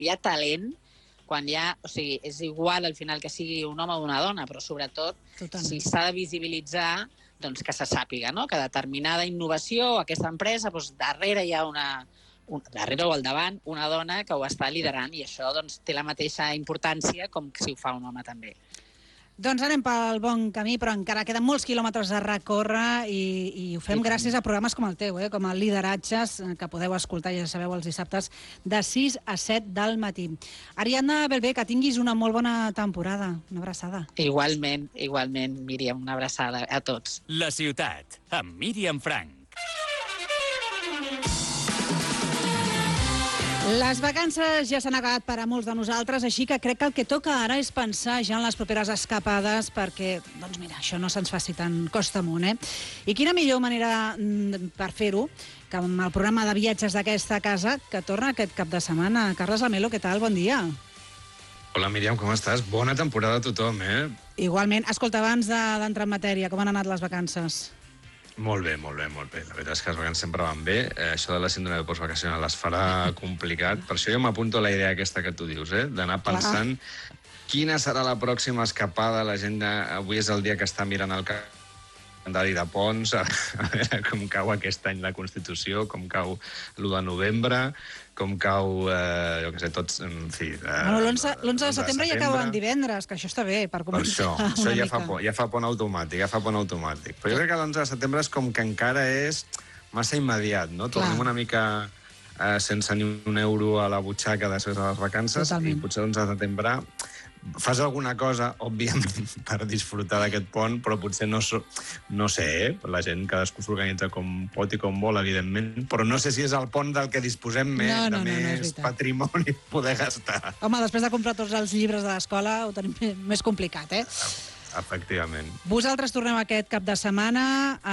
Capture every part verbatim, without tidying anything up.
hi ha talent, quan hi ha, o sigui, és igual al final que sigui un home o una dona, però sobretot Totalment. Si s'ha de visibilitzar, doncs que se sàpiga, no? Que determinada innovació, aquesta empresa, doncs darrere hi ha una, un, darrere o al davant, una dona que ho està liderant, i això doncs, té la mateixa importància com si ho fa un home també. Doncs anem pel bon camí, però encara queden molts quilòmetres a recórrer i, i ho fem gràcies a programes com el teu, eh? Com el Lideratges, que podeu escoltar, ja sabeu, els dissabtes de sis a set del matí. Ariadna Bellver, que tinguis una molt bona temporada. Una abraçada. Igualment, igualment, Míriam, una abraçada a tots. La ciutat, amb Míriam Frank. Les vacances ja s'han acabat per a molts de nosaltres, així que crec que el que toca ara és pensar ja en les properes escapades perquè, doncs mira, això no se'ns faci tan costa amunt, eh? I quina millor manera per fer-ho que amb el programa de viatges d'aquesta casa que torna aquest cap de setmana. Carles Lamelo, què tal? Bon dia. Hola, Míriam, com estàs? Bona temporada a tothom, eh? Igualment. Escolta, abans d'entrar en matèria, com han anat les vacances? Molt bé, molt bé, molt bé. La veritat és que les vacances sempre van bé. Eh, això de la síndrome de postvacacional les farà complicat. Per això jo m'apunto a la idea aquesta que tu dius, eh? D'anar pensant Clar. Quina serà la pròxima escapada. La gent de... Avui és el dia que està mirant el calendari de ponts, a veure com cau aquest any la Constitució, com cau l'u de novembre, com cau, eh, jo què sé, tots, en fi... Eh, bueno, l'onze de setembre ja cau en divendres, que això està bé, per començar. Per això, això ja fa, por, ja fa pont automàtic, ja fa pont automàtic. Però jo crec que l'onze de setembre és com que encara és massa immediat, no? Tornem Clar. Una mica eh, sense ni un euro a la butxaca després de les vacances. Totalment. I potser l'onze de setembre fas alguna cosa, òbviament, per disfrutar d'aquest pont, però potser no, so, no sé, eh? La gent cadascú s'organitza com pot i com vol, evidentment, però no sé si és el pont del que disposem més, no, no, de no, més no patrimoni poder gastar. Home, després de comprar tots els llibres de l'escola ho tenim més complicat, eh? Efectivament. Vosaltres torneu aquest cap de setmana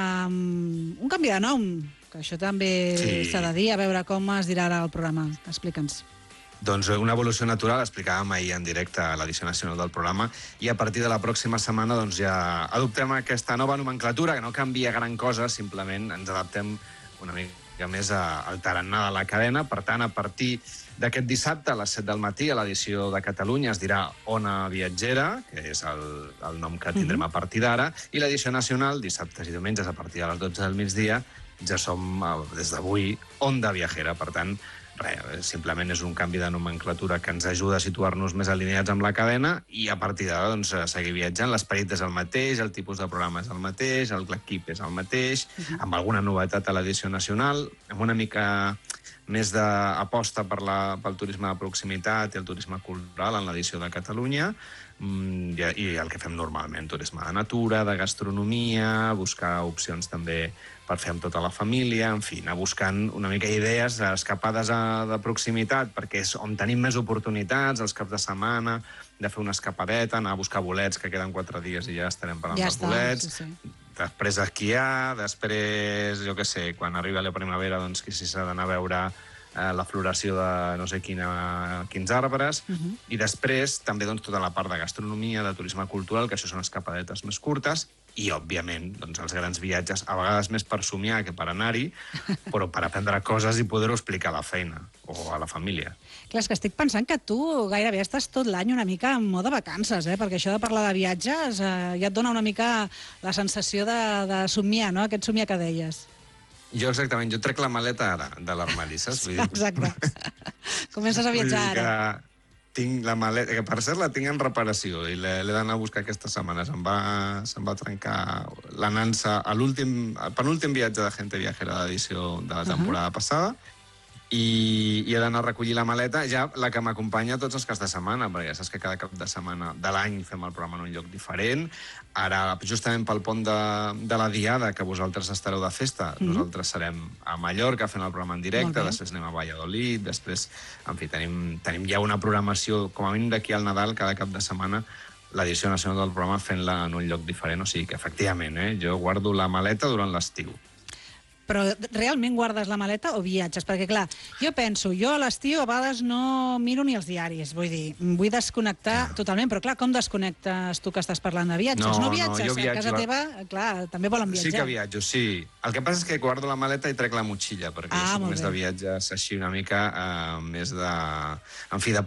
amb un canvi de nom, que això també s'ha sí. de dir, a veure com es dirà ara el programa. Explica'ns. Doncs una evolució natural, explicàvem ahir en directe a l'edició nacional del programa, i a partir de la pròxima setmana doncs, ja adoptem aquesta nova nomenclatura, que no canvia gran cosa, simplement ens adaptem una mica més al tarannà de la cadena. Per tant, a partir d'aquest dissabte a les set del matí, a l'edició de Catalunya, es dirà Ona Viatgera, que és el, el nom que tindrem a partir d'ara, i l'edició nacional, dissabtes i diumenges, a partir de les dotze del migdia, ja som, des d'avui, Onda Viajera. Per tant, res, simplement és un canvi de nomenclatura que ens ajuda a situar-nos més alineats amb la cadena i a partir d'ara doncs, seguir viatjant. L'esperit és el mateix, el tipus de programa és el mateix, l'equip és el mateix, uh-huh. amb alguna novetat a l'edició nacional, amb una mica més d'aposta per la, pel turisme de proximitat i el turisme cultural en l'edició de Catalunya, i, i el que fem normalment, turisme de natura, de gastronomia, buscar opcions també per fer amb tota la família, en fi, anar buscant una mica idees, escapades a, de proximitat, perquè és on tenim més oportunitats, els caps de setmana, de fer una escapadeta, anar a buscar bolets, que queden quatre dies i ja estarem parlant ja dels està, bolets, sí, sí. Després esquiar, després, jo què sé, quan arriba la primavera, doncs que si s'ha d'anar a veure eh, la floració de no sé quina, quins arbres, uh-huh. i després també doncs, tota la part de gastronomia, de turisme cultural, que això són escapadetes més curtes, i, òbviament, doncs, els grans viatges, a vegades més per somiar que per anar-hi, però per aprendre coses i poder-ho explicar a la feina o a la família. Clar, és que estic pensant que tu gairebé estàs tot l'any una mica en mode vacances, eh? Perquè això de parlar de viatges eh, ja et dona una mica la sensació de, de somiar, no? Aquest somiar que deies. Jo, exactament, jo trec la maleta ara de l'armari, saps? Vull dir... Exacte. Comences a viatjar ara. Tinc la maleta, que per cert la tinc en reparació i l'he d'anar a buscar aquesta setmana. Se'm va, se'm va trencar la nansa a l'últim, al penúltim viatge de Gente Viajera d'edició de la temporada uh-huh. passada, i, i he d'anar a recollir la maleta, ja la que m'acompanya tots els caps de setmana, perquè ja saps que cada cap de setmana de l'any fem el programa en un lloc diferent. Ara, justament pel pont de, de la Diada, que vosaltres estareu de festa, mm-hmm. nosaltres serem a Mallorca fent el programa en directe, després anem a Valladolid, després, en fi, tenim, tenim ja una programació, com a mínim d'aquí al Nadal, cada cap de setmana, l'edició nacional del programa fent-la en un lloc diferent, o sigui que, efectivament, eh, jo guardo la maleta durant l'estiu. Però realment guardes la maleta o viatges? Perquè, clar, jo penso, jo a l'estiu a vegades no miro ni els diaris, vull dir, vull desconnectar totalment, però clar, com desconnectes tu que estàs parlant de viatges? No, No no, viatges? jo A viatjo. casa teva, clar, també volen viatjar. Sí que viatjo, sí. El que passa és que guardo la maleta i trec la motxilla, perquè Ah, jo soc molt més bé. de viatges així una mica eh, més de... En fi, de